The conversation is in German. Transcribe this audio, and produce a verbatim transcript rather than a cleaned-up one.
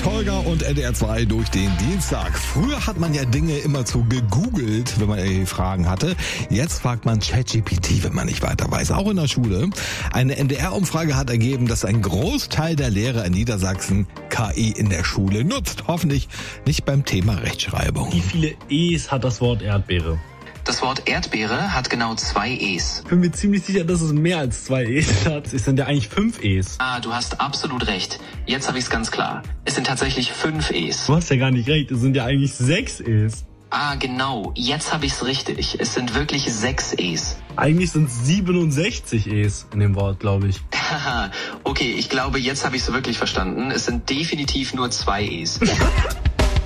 Holger und N D R zwei durch den Dienstag. Früher hat man ja Dinge immer zu gegoogelt, wenn man irgendwie Fragen hatte. Jetzt fragt man ChatGPT, wenn man nicht weiter weiß, auch in der Schule. Eine N D R-Umfrage hat ergeben, dass ein Großteil der Lehrer in Niedersachsen K I in der Schule nutzt. Hoffentlich nicht beim Thema Rechtschreibung. Wie viele E's hat das Wort Erdbeere? Das Wort Erdbeere hat genau zwei E's. Ich bin mir ziemlich sicher, dass es mehr als zwei E's hat. Es sind ja eigentlich fünf E's. Ah, du hast absolut recht. Jetzt habe ich es ganz klar. Es sind tatsächlich fünf E's. Du hast ja gar nicht recht, es sind ja eigentlich sechs E's. Ah, genau. Jetzt habe ich es richtig. Es sind wirklich sechs E's. Eigentlich sind es siebenundsechzig E's in dem Wort, glaube ich. Haha, okay, ich glaube, jetzt habe ich es wirklich verstanden. Es sind definitiv nur zwei E's.